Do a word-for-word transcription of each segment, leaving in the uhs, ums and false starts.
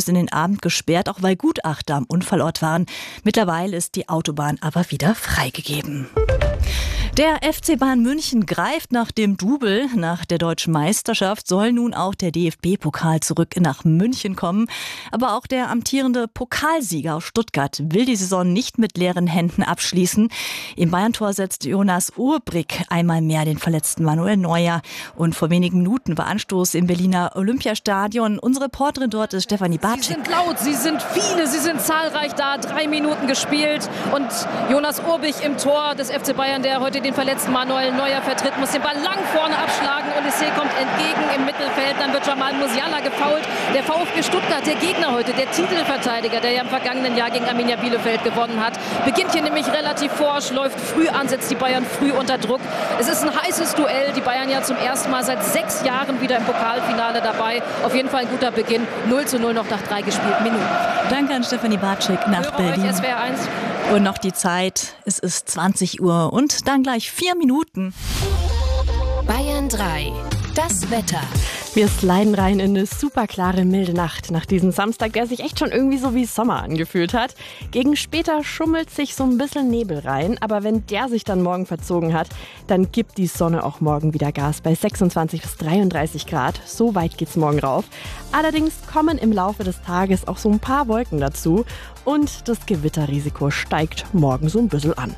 bis in den Abend gesperrt, auch weil Gutachter am Unfallort waren. Mittlerweile ist die Autobahn aber wieder freigegeben. Der F C Bayern München greift nach dem Double. Nach der deutschen Meisterschaft soll nun auch der D F B-Pokal zurück nach München kommen. Aber auch der amtierende Pokalsieger aus Stuttgart will die Saison nicht mit leeren Händen abschließen. Im Bayern-Tor setzt Jonas Urbrick einmal mehr den verletzten Manuel Neuer. Und vor wenigen Minuten war Anstoß im Berliner Olympiastadion. Unsere Reporterin dort ist Stefanie Bartschek. Sie sind laut, sie sind viele, sie sind zahlreich da. Drei Minuten gespielt und Jonas Urbrick im Tor des F C Bayern, der heute den verletzten Manuel Neuer vertritt, muss den Ball lang vorne abschlagen. Odyssee kommt entgegen im Mittelfeld. Dann wird Jamal Musiala gefoult. Der VfB Stuttgart, der Gegner heute, der Titelverteidiger, der ja im vergangenen Jahr gegen Arminia Bielefeld gewonnen hat, beginnt hier nämlich relativ forsch, läuft früh an, setzt die Bayern früh unter Druck. Es ist ein heißes Duell. Die Bayern ja zum ersten Mal seit sechs Jahren wieder im Pokalfinale dabei. Auf jeden Fall ein guter Beginn. null zu null noch nach drei gespielten Minuten. Danke an Stefanie Bartschek nach Höre Berlin. Euch S W R eins. Und noch die Zeit. Es ist zwanzig Uhr und dann gleich vier Minuten. Bayern drei. Das Wetter. Wir sliden rein in eine super klare, milde Nacht nach diesem Samstag, der sich echt schon irgendwie so wie Sommer angefühlt hat. Gegen später schummelt sich so ein bisschen Nebel rein, aber wenn der sich dann morgen verzogen hat, dann gibt die Sonne auch morgen wieder Gas bei sechsundzwanzig bis dreiunddreißig Grad. So weit geht's morgen rauf. Allerdings kommen im Laufe des Tages auch so ein paar Wolken dazu und das Gewitterrisiko steigt morgen so ein bisschen an.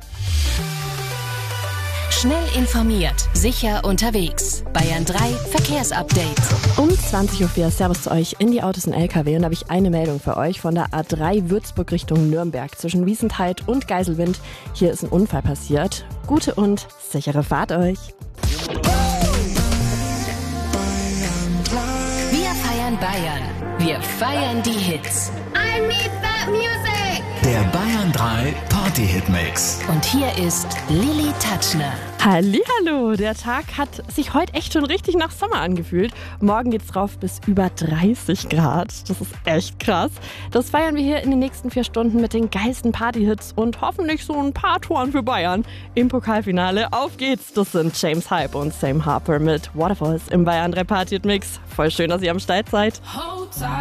Schnell informiert, sicher unterwegs. Bayern drei Verkehrsupdate. Um zwanzig Uhr vier, Servus zu euch in die Autos und L K W. Und da habe ich eine Meldung für euch von der A drei Würzburg Richtung Nürnberg zwischen Wiesentheid und Geiselwind. Hier ist ein Unfall passiert. Gute und sichere Fahrt euch. Wir feiern Bayern. Wir feiern die Hits. I need that music! Der Bayern drei Party-Hit-Mix. Und hier ist Lilly Tatschner. Hallihallo, der Tag hat sich heute echt schon richtig nach Sommer angefühlt. Morgen geht's drauf bis über dreißig Grad. Das ist echt krass. Das feiern wir hier in den nächsten vier Stunden mit den geilsten Partyhits und hoffentlich so ein paar Toren für Bayern im Pokalfinale. Auf geht's! Das sind James Hype und Sam Harper mit Waterfalls im Bayern drei Party-Hit-Mix. Voll schön, dass ihr am Start seid.